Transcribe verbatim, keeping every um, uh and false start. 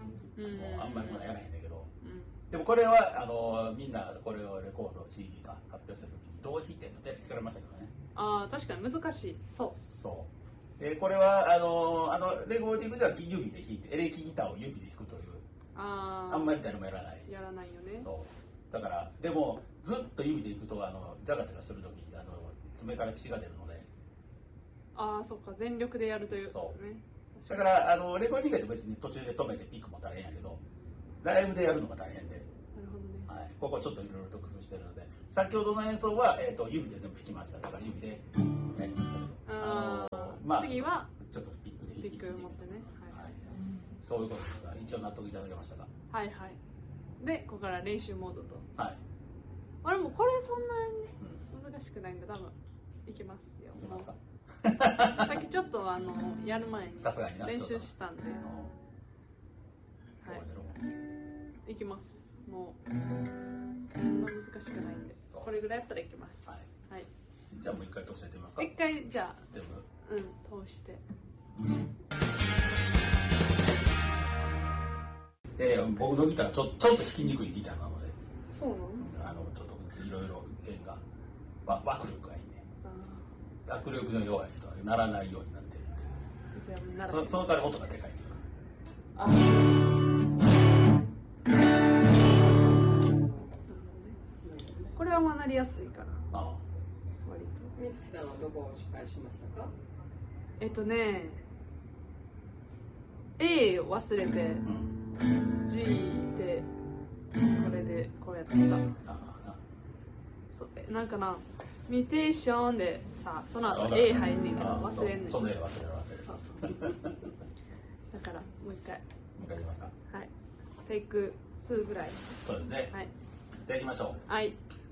うん、 もうあんまりもやらへんだけど、 うん、 でもこれはあのみんなこれをレコード シーディー か発表するときにどう弾いてるので聞かれましたけどね。 ああ確かに難しい。そうそうでこれはあのあのレコーディングでは指で弾いてエレキギターを指で弾くという、 ああんまり誰もやらないやらないよね。 そうだからでもずっと指で弾くとあのジャカジャカするときにあの爪から血が出るので、 ああそっか全力でやるというそうね。 だからあのレコーディングって別に途中で止めてピックも大変やけどライブでやるのが大変で、 なるほどね、 はい、ここちょっといろいろと工夫してるので先ほどの演奏は、えー、と指で全部弾きました。だから指でやりましたけど、 ああのまあ、 次はちょっとピックで弾いてみてピック持ってね、 はいはい、そういうことですが一応納得いただけましたか。 はいはい。でここから練習モードと、 はい、 あれもこれそんなに、ねうん、難しくないんで多分いけますよ。 いけますかさっきちょっとあのやる前にさすがにな練習したんで、 うんはいいきます。もうそんな難しくないんでこれぐらいやったらいけます。 はい、 はい、 じゃあもう一回通してやってみますか。 一回じゃあ全部うん通して、 で僕のギターはちょちょっと弾きにくいギターなので、 そうなのあのちょっといろいろ弦がわ握力がいいね。握力の弱い人は鳴らないようになってるんで、 じゃあならそ, その代わり音がでかいというか。 あこれはまあなりやすいから。 ああ割と。 みつきさんはどこを失敗しましたか？ えっとね A を忘れて、うん、G でこれでこうやってた。ああそなんかなミテーションでさその後 A 入んねんけど忘れんねん。 そんな A 忘れる忘れる。 そうそうそうだからもう一回もう一回いきますか。 はいテイクツーぐらい。 そうですね。 はいじゃあいきましょう。 はい。